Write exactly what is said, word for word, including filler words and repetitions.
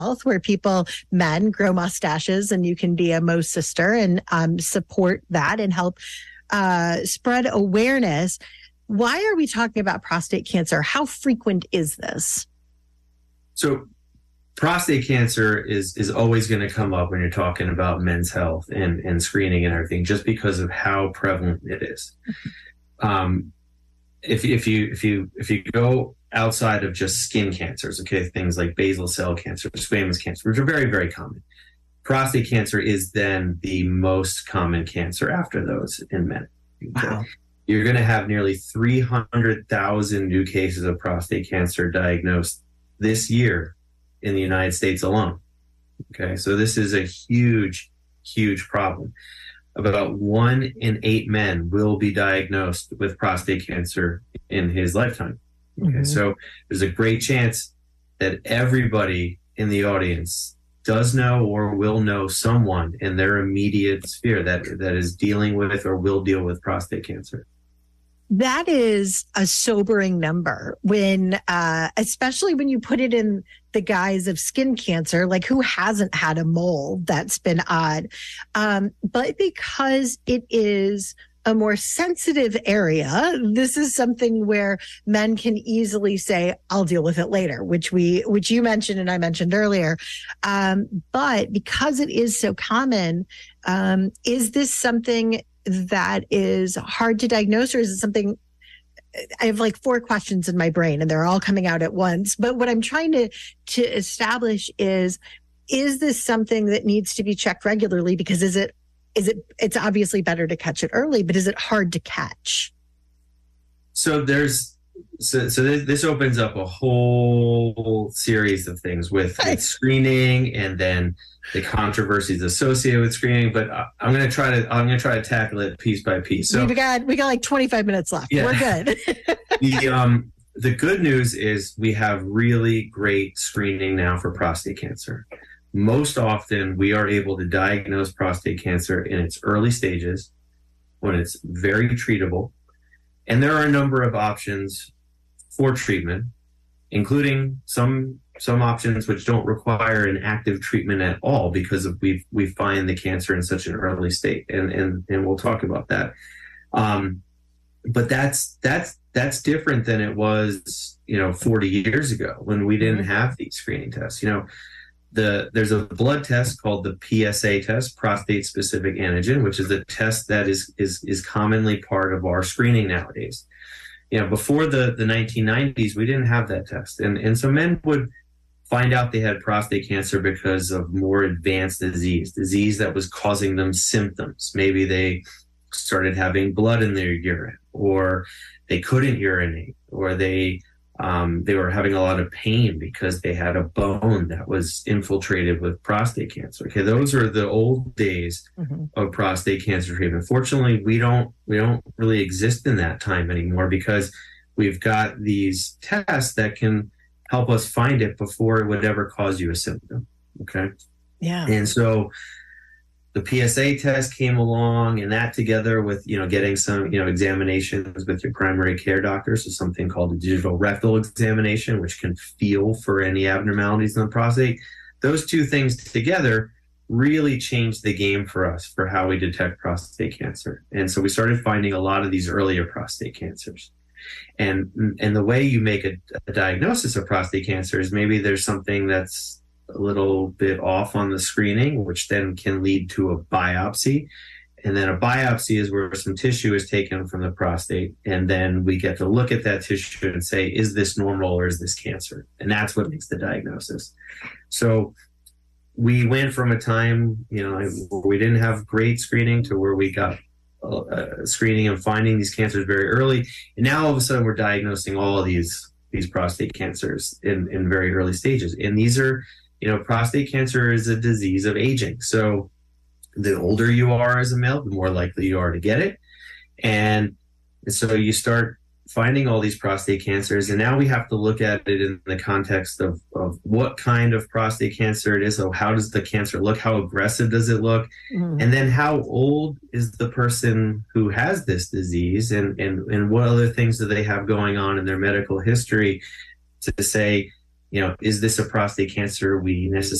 Health, where people, men, grow mustaches, and you can be a Mo sister and um, support that and help uh, spread awareness. Why are we talking about prostate cancer? How frequent is this? So prostate cancer is is always going to come up when you're talking about men's health and, and screening and everything, just because of how prevalent it is. Um, if, if you if you if you go outside of just skin cancers, okay, things like basal cell cancer, squamous cancer, which are very, very common. Prostate cancer is then the most common cancer after those in men. Okay? Wow. You're going to have nearly three hundred thousand new cases of prostate cancer diagnosed this year in the United States alone. Okay, so this is a huge, huge problem. About one in eight men will be diagnosed with prostate cancer in his lifetime. Okay, mm-hmm. So there's a great chance that everybody in the audience does know or will know someone in their immediate sphere that that is dealing with or will deal with prostate cancer. That is a sobering number when, uh, especially when you put it in the guise of skin cancer, like who hasn't had a mole that's been odd? Um, but because it is a more sensitive area, this is something where men can easily say, I'll deal with it later, which we, which you mentioned and I mentioned earlier. Um, but because it is so common, um, is this something that is hard to diagnose, or is it something? I have like four questions in my brain and they're all coming out at once. But what I'm trying to, to establish is, is this something that needs to be checked regularly? Because is it, is it, it's obviously better to catch it early, but is it hard to catch? So there's, so, so this, this opens up a whole series of things with, with screening and then the controversies associated with screening, but I, I'm going to try to, I'm going to try to tackle it piece by piece. So we got, we got like twenty-five minutes left. Yeah. We're good. the, um, the good news is we have really great screening now for prostate cancer. Most often we are able to diagnose prostate cancer in its early stages when it's very treatable. And there are a number of options for treatment, including some some options which don't require an active treatment at all because of we we find the cancer in such an early state, and and and we'll talk about that. Um, but that's that's that's different than it was, you know, forty years ago when we didn't have these screening tests. You know, the there's a blood test called the P S A test, prostate specific antigen, which is a test that is is is commonly part of our screening nowadays. You know, before the, the nineteen nineties, we didn't have that test. And, and so men would find out they had prostate cancer because of more advanced disease, disease that was causing them symptoms. Maybe they started having blood in their urine, or they couldn't urinate, or they um, they were having a lot of pain because they had a bone that was infiltrated with prostate cancer. Okay, those are the old days mm-hmm. of prostate cancer treatment. Fortunately, we don't we don't really exist in that time anymore because we've got these tests that can help us find it before it would ever cause you a symptom. Okay, yeah, and so the P S A test came along, and that together with, you know, getting some, you know, examinations with your primary care doctor, so something called a digital rectal examination, which can feel for any abnormalities in the prostate. Those two things together really changed the game for us for how we detect prostate cancer. And so we started finding a lot of these earlier prostate cancers. And and the way you make a, a diagnosis of prostate cancer is maybe there's something that's a little bit off on the screening, which then can lead to a biopsy. And then a biopsy is where some tissue is taken from the prostate. And then we get to look at that tissue and say, is this normal or is this cancer? And that's what makes the diagnosis. So we went from a time, you know, where we didn't have great screening to where we got uh, screening and finding these cancers very early. And now all of a sudden we're diagnosing all of these, these prostate cancers in, in very early stages. And these are, you know, prostate cancer is a disease of aging. So the older you are as a male, the more likely you are to get it. And so you start finding all these prostate cancers. And now we have to look at it in the context of, of what kind of prostate cancer it is. So how does the cancer look? How aggressive does it look? Mm. And then how old is the person who has this disease? And, and, and what other things do they have going on in their medical history to say, you know, is this a prostate cancer we necessarily